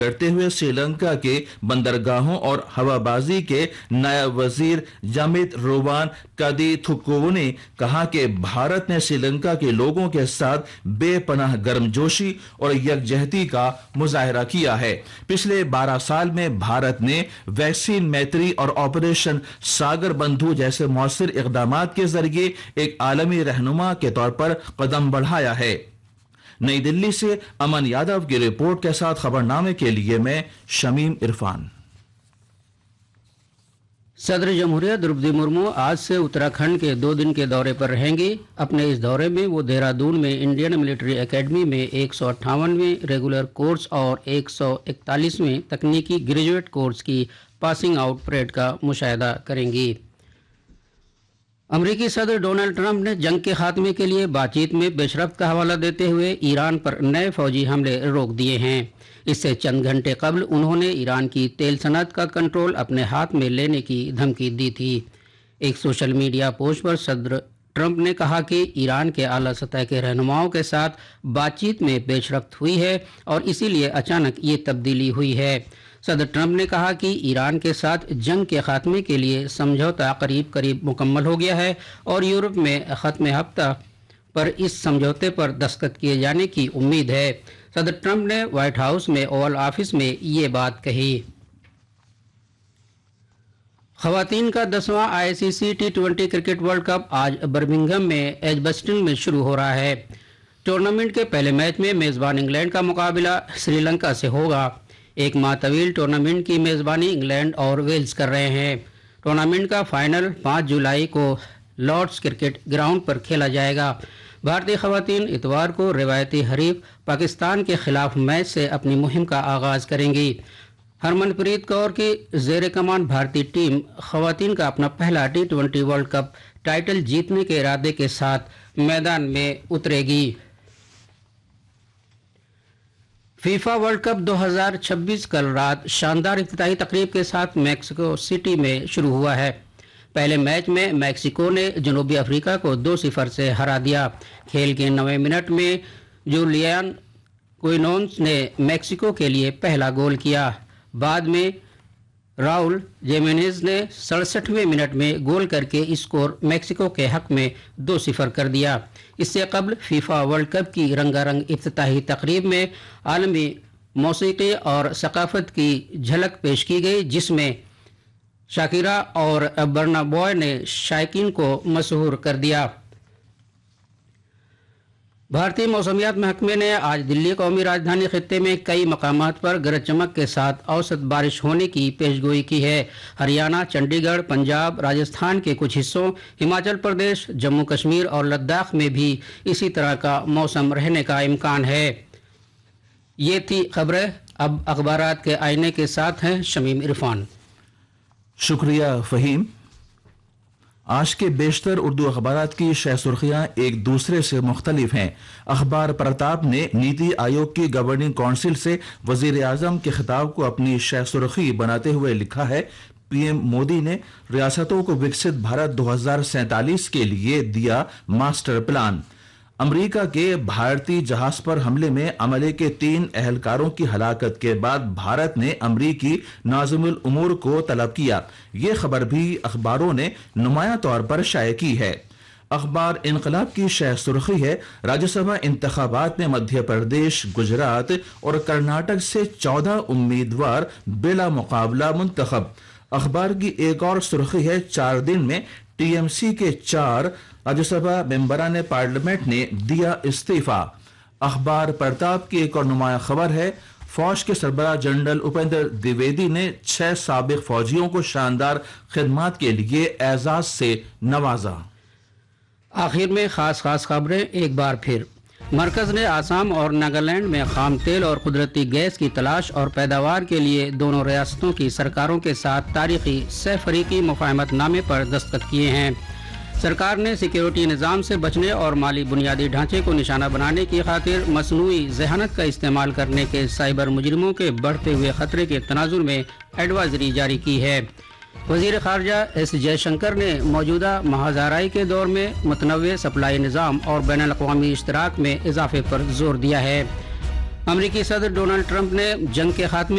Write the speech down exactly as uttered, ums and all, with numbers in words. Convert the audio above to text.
करते हुए श्रीलंका के बंदरगाहों और हवाबाजी के नायब वजीर जामित रोवान कादिथुकोव ने कहा कि भारत ने श्रीलंका के लोगों के साथ बेपनाह गर्मजोशी और यकजहती का मुजाहरा किया है। पिछले बारह साल में भारत ने वैक्सीन मैत्री और ऑपरेशन सागर बंधु जैसे मौसर इक़दामात के जरिए एक आलमी रहनुमा के तौर पर कदम बढ़ाया है। नई दिल्ली से अमन यादव की रिपोर्ट के साथ खबरनामे के लिए मैं शमीम इरफान। सदर जमहूरिया द्रौपदी मुर्मू आज से उत्तराखंड के दो दिन के दौरे पर रहेंगी। अपने इस दौरे में वो देहरादून में इंडियन मिलिट्री एकेडमी में एक सौ अट्ठावनवें रेगुलर कोर्स और एक सौ इकतालीसवें तकनीकी ग्रेजुएट कोर्स की पासिंग आउट परेड का मुशाहिदा करेंगी। अमरीकी सदर डोनाल्ड ट्रंप ने जंग के खात्मे के लिए बातचीत में पेशरफ्त का हवाला देते हुए ईरान पर नए फौजी हमले रोक दिए हैं। इससे चंद घंटे कबल उन्होंने ईरान की तेल सनत का कंट्रोल अपने हाथ में लेने की धमकी दी थी। एक सोशल मीडिया पोस्ट पर सदर ट्रंप ने कहा कि ईरान के आला सतह के रहनुमाओं के साथ बातचीत में पेशरफ्त हुई है और इसीलिए अचानक ये तब्दीली हुई है। सदर ट्रंप ने कहा कि ईरान के साथ जंग के खात्मे के लिए समझौता करीब करीब मुकम्मल हो गया है और यूरोप में ख़त्म हफ्ता पर इस समझौते पर दस्तखत किए जाने की उम्मीद है। सदर ट्रंप ने व्हाइट हाउस में ओवल ऑफिस में ये बात कही। ख़वातीन का दसवां ICC T twenty cricket world cup आज बर्मिंघम में एजबस्टन में शुरू हो रहा है। टूर्नामेंट के पहले मैच में मेज़बान इंग्लैंड का मुकाबला श्रीलंका से होगा। एक माह तवील टूर्नामेंट की मेज़बानी इंग्लैंड और वेल्स कर रहे हैं। टूर्नामेंट का फाइनल पाँच जुलाई को लॉर्ड्स क्रिकेट ग्राउंड पर खेला जाएगा। भारतीय ख़वातीन इतवार को रिवायती हरीफ पाकिस्तान के खिलाफ मैच से अपनी मुहिम का आगाज़ करेंगी। हरमनप्रीत कौर की ज़ेर कमान भारतीय टीम ख़वातीन का अपना पहला T twenty world cup title जीतने के इरादे के साथ मैदान में उतरेगी। फीफा वर्ल्ड कप दो हज़ार छब्बीस कल रात शानदार इफ्तिताही तकरीब के साथ मैक्सिको सिटी में शुरू हुआ है। पहले मैच में मैक्सिको ने जनूबी अफ्रीका को दो सिफर से हरा दिया। खेल के नवे मिनट में जूलियन क्विनोन्स ने मैक्सिको के लिए पहला गोल किया। बाद में राउल जेमेनेज ने सड़सठवें मिनट में गोल करके स्कोर मैक्सिको के हक में दो सिफर कर दिया। इससे कबल फीफा वर्ल्ड कप की रंगारंग इफ्तिताही तकरीब में आलमी मौसीकी और सकाफत की झलक पेश की गई, जिसमें शाकिरा और बर्ना बॉय ने शायकीन को मशहूर कर दिया। भारतीय मौसमियात महकमे ने आज दिल्ली कौमी राजधानी खित्ते में कई मकामात पर गरज चमक के साथ औसत बारिश होने की पेशगोई की है। हरियाणा, चंडीगढ़, पंजाब, राजस्थान के कुछ हिस्सों, हिमाचल प्रदेश, जम्मू कश्मीर और लद्दाख में भी इसी तरह का मौसम रहने का इम्कान है। ये थी खबरें। अब अखबारात के आईने के साथ हैं शमीम इरफान। शुक्रिया फ़हीम। आज के बेशतर उर्दू अखबारात की शह सुर्खियां एक दूसरे से मुख्तलिफ हैं। अखबार प्रताप ने नीति आयोग की गवर्निंग काउंसिल से वजीर आजम के खिताब को अपनी शह सुर्खी बनाते हुए लिखा है, पीएम मोदी ने रियासतों को विकसित भारत दो हजार सैंतालीस के लिए दिया मास्टर प्लान। अमेरिका के भारतीय जहाज पर हमले में अमले के तीन एहलकारों की हलाकत के बाद भारत ने अमरीकी नाज़िमुल उमूर को तलब किया। ये खबर भी अखबारों ने नुमाया तौर पर शाये की है। अखबार इनकलाब की शह सुर्खी है, राज्यसभा इंतखाबात में मध्य प्रदेश, गुजरात और कर्नाटक से चौदह उम्मीदवार बिला मुकाबला मुंतखब। अखबार की एक और सुर्खी है, चार दिन में टीएमसी के चार राज्यसभा मेंबरान पार्लियामेंट ने दिया इस्तीफा। अखबार प्रताप की एक और नुमाया खबर है, फौज के सरबराह जनरल उपेंद्र द्विवेदी ने छह साबिक फौजियों को शानदार खिदमत के लिए एजाज से नवाजा। आखिर में खास खास खबरें एक बार फिर। मरकज ने आसाम और नागालैंड में खाम तेल और कुदरती गैस की तलाश और पैदावार के लिए दोनों रियासतों की सरकारों के साथ तारीखी सह फरीकी मुफाहमतनामे पर दस्तखत किए हैं। सरकार ने सिक्योरिटी निज़ाम से बचने और माली बुनियादी ढांचे को निशाना बनाने की खातिर मसनूई जहानत का इस्तेमाल करने के साइबर मुजरिमों के बढ़ते हुए खतरे के तनाजुर में एडवाइजरी जारी की है। वज़ीर ख़ारजा एस जयशंकर ने मौजूदा महाज़ाराई के दौर में मुतनव्वे सप्लाई निज़ाम और बैनुल अक़वामी इश्तराक में इजाफे पर जोर दिया है। अमरीकी सदर डोनाल्ड ट्रंप ने जंग के खात्मे